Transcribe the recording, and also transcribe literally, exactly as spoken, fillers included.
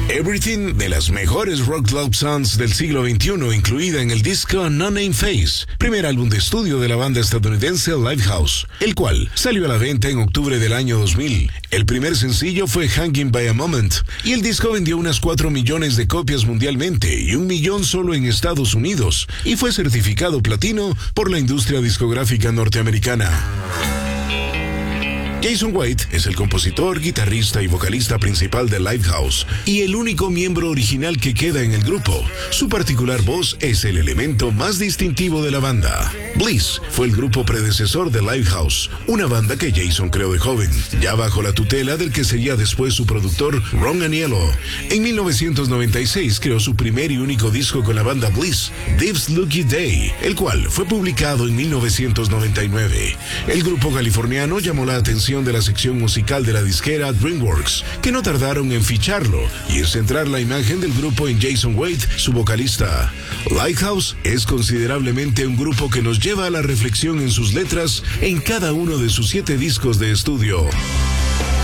Everything, de las mejores rock club songs del siglo veintiuno, incluida en el disco No Name Face, primer álbum de estudio de la banda estadounidense Lifehouse, el cual salió a la venta en octubre del año dos mil. El primer sencillo fue Hanging by a Moment, y el disco vendió unas cuatro millones de copias mundialmente y un millón solo en Estados Unidos, y fue certificado platino por la industria discográfica norteamericana. Jason White es el compositor, guitarrista y vocalista principal de Lifehouse y el único miembro original que queda en el grupo. Su particular voz es el elemento más distintivo de la banda. Bliss fue el grupo predecesor de Lifehouse, una banda que Jason creó de joven, ya bajo la tutela del que sería después su productor Ron Aniello. En mil novecientos noventa y seis creó su primer y único disco con la banda Bliss, This Lucky Day, el cual fue publicado en mil novecientos noventa y nueve. El grupo californiano llamó la atención de la sección musical de la disquera DreamWorks, que no tardaron en ficharlo y en centrar la imagen del grupo en Jason White, su vocalista. Lifehouse es considerablemente un grupo que nos lleva a la reflexión en sus letras en cada uno de sus siete discos de estudio.